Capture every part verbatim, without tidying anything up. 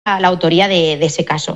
la autoría de, de ese caso.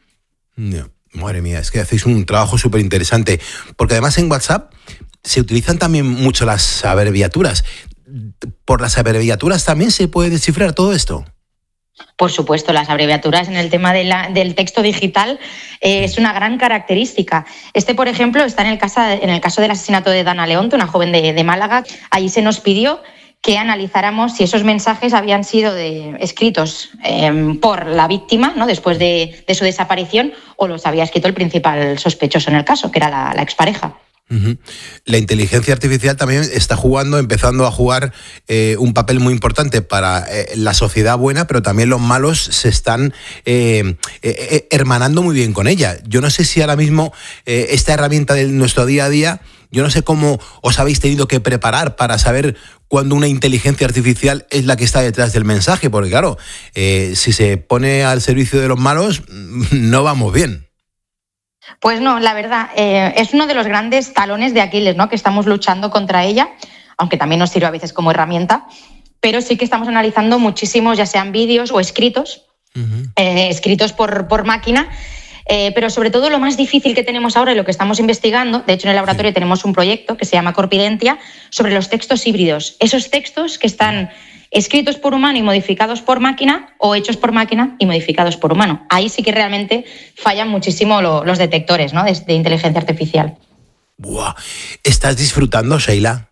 No, madre mía, es que hacéis un trabajo súper interesante, porque además en WhatsApp se utilizan también mucho las abreviaturas. ¿Por las abreviaturas también se puede descifrar todo esto? Por supuesto, las abreviaturas en el tema de la, del texto digital eh, es una gran característica. Este, por ejemplo, está en el, caso, en el caso del asesinato de Dana Leonte, una joven de, de Málaga. Allí se nos pidió que analizáramos si esos mensajes habían sido de, escritos eh, por la víctima, ¿no?, después de, de su desaparición, o los había escrito el principal sospechoso en el caso, que era la, la expareja. Uh-huh. La inteligencia artificial también está jugando, empezando a jugar eh, un papel muy importante para eh, la sociedad buena, pero también los malos se están eh, eh, hermanando muy bien con ella. Yo no sé si ahora mismo eh, esta herramienta de nuestro día a día, yo no sé cómo os habéis tenido que preparar para saber cuándo una inteligencia artificial es la que está detrás del mensaje, porque claro, eh, si se pone al servicio de los malos, no vamos bien. Pues no, la verdad, eh, es uno de los grandes talones de Aquiles, ¿no?, que estamos luchando contra ella, aunque también nos sirve a veces como herramienta, pero sí que estamos analizando muchísimos, ya sean vídeos o escritos, uh-huh. eh, escritos por, por máquina, eh, pero sobre todo lo más difícil que tenemos ahora y lo que estamos investigando, de hecho en el laboratorio sí. tenemos un proyecto que se llama Corpidentia, sobre los textos híbridos, esos textos que están escritos por humano y modificados por máquina, o hechos por máquina y modificados por humano. Ahí sí que realmente fallan muchísimo lo, los detectores, ¿no?, de, de inteligencia artificial. Buah. ¿Estás disfrutando, Sheila?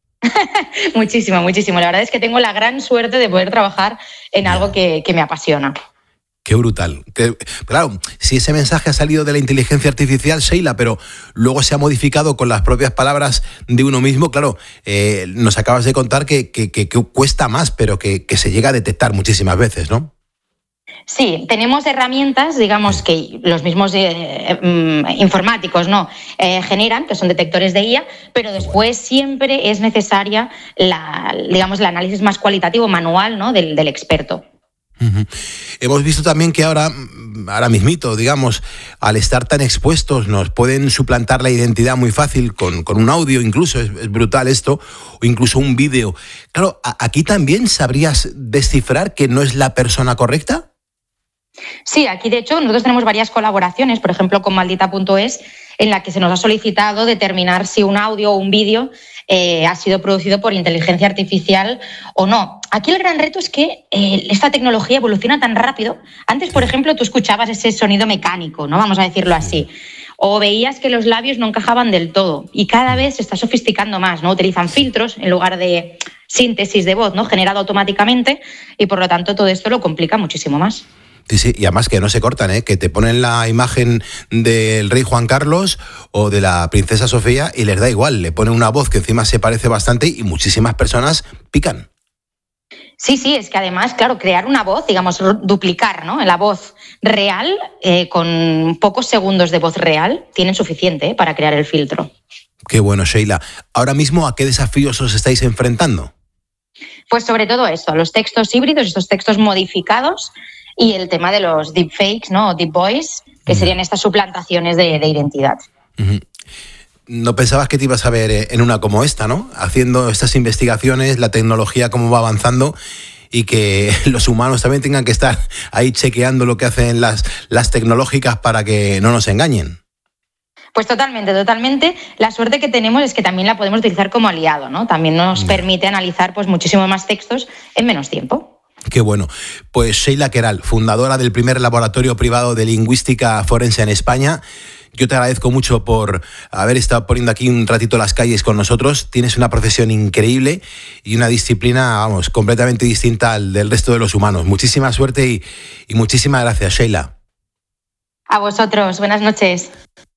Muchísimo, muchísimo. La verdad es que tengo la gran suerte de poder trabajar en algo que, que me apasiona. Qué brutal. Que, claro, si ese mensaje ha salido de la inteligencia artificial, Sheila, pero luego se ha modificado con las propias palabras de uno mismo, claro, eh, nos acabas de contar que, que, que, que cuesta más, pero que, que se llega a detectar muchísimas veces, ¿no? Sí, tenemos herramientas, digamos, que los mismos eh, eh, informáticos, ¿no?, eh, generan, que son detectores de I A, pero después siempre es necesaria la, digamos, el análisis más cualitativo, manual, ¿no?, del, del experto. Uh-huh. Hemos visto también que ahora, ahora mismito, digamos, al estar tan expuestos, nos pueden suplantar la identidad muy fácil con, con un audio, incluso, es, es brutal esto, o incluso un vídeo. Claro, ¿aquí también sabrías descifrar que no es la persona correcta? Sí, aquí de hecho nosotros tenemos varias colaboraciones, por ejemplo con maldita punto es, en la que se nos ha solicitado determinar si un audio o un vídeo eh, ha sido producido por inteligencia artificial o no. Aquí el gran reto es que eh, esta tecnología evoluciona tan rápido. Antes, por ejemplo, tú escuchabas ese sonido mecánico, ¿no?, vamos a decirlo así, o veías que los labios no encajaban del todo, y cada vez se está sofisticando más, ¿no? Utilizan filtros en lugar de síntesis de voz, ¿no?, generado automáticamente, y por lo tanto todo esto lo complica muchísimo más. Sí, sí, y además que no se cortan, ¿eh? Que te ponen la imagen del rey Juan Carlos o de la princesa Sofía y les da igual, le ponen una voz que encima se parece bastante y muchísimas personas pican. Sí, sí, es que además, claro, crear una voz, digamos, duplicar, ¿no?, la voz real eh, con pocos segundos de voz real, tienen suficiente ¿eh? para crear el filtro. Qué bueno, Sheila. Ahora mismo, ¿a qué desafíos os estáis enfrentando? Pues sobre todo esto, los textos híbridos, estos textos modificados, y el tema de los deepfakes, ¿no?, o deep voice, que serían estas suplantaciones de, de identidad. Uh-huh. No pensabas que te ibas a ver en una como esta, ¿no? Haciendo estas investigaciones, la tecnología cómo va avanzando y que los humanos también tengan que estar ahí chequeando lo que hacen las, las tecnológicas para que no nos engañen. Pues totalmente, totalmente. La suerte que tenemos es que también la podemos utilizar como aliado, ¿no? También nos permite analizar pues muchísimo más textos en menos tiempo. Qué bueno. Pues Sheila Queralt, fundadora del primer laboratorio privado de lingüística forense en España, yo te agradezco mucho por haber estado poniendo aquí un ratito las calles con nosotros. Tienes una profesión increíble y una disciplina, vamos, completamente distinta al del resto de los humanos. Muchísima suerte y, y muchísimas gracias, Sheila. A vosotros. Buenas noches.